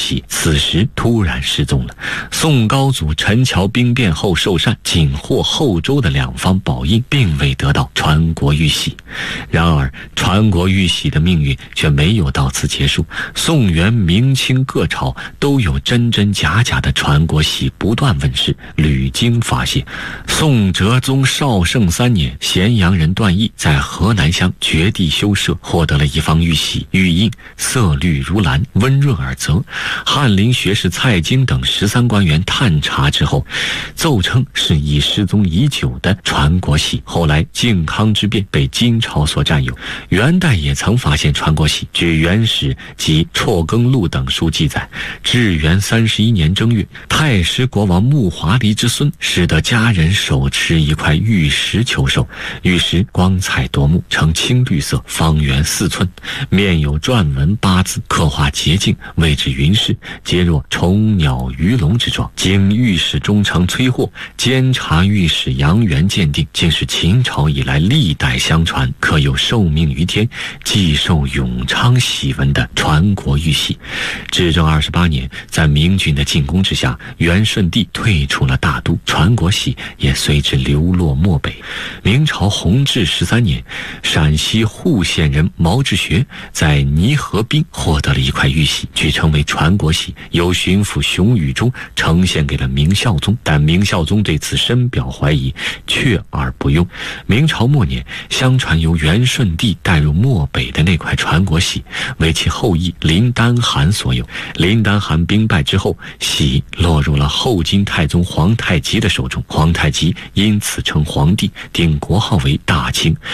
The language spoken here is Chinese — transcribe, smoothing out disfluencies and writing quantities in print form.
喜此时突然失踪了。宋高祖陈桥兵变后受禅，仅获后周的两方宝印，并未得到传国玉玺。然而传国玉玺的命运却没有到此结束，宋元明清各朝都有真真假假的传国玺不断问世，屡经发现。宋哲宗绍圣3年，咸阳人段义在河南乡绝地修舍，获得了一方玉玺，玉印色绿如蓝，温润而泽。翰林学士蔡京等13官员探查之后，奏称是已失踪已久的传国玺。后来靖康之变被金朝所占有，元代也曾发现传国玺。据《元史》及《辍耕录》等书记载，至元31年正月，太师国王穆华黎之孙使得家人手持一块玉石求寿。玉石光彩夺目，呈青绿色，方圆4寸，面有篆文8字，刻画洁净，谓之云饰，皆若虫鸟鱼龙之状。经御史中丞崔霍监察御史杨元鉴定，竟是秦朝以来历代相传，刻有受命于天，既寿永昌玺文的传国玉玺。至正28年，在明军的进攻之下，元顺帝退出了大都，传国玺也随之流落漠北。明朝弘治13年，陕西户县人毛志学在泥河滨获得了一块玉玺，据称为传国玺，由巡抚熊宇中呈现给了明孝宗，但明孝宗对此深表怀疑，却而不用。明朝末年，相传由元顺帝带入漠北的那块传国玺为其后裔林丹汗所有。林丹汗兵败之后，玺落入了后金太宗皇太极的手中，皇太极因此称皇帝，定国号为大清。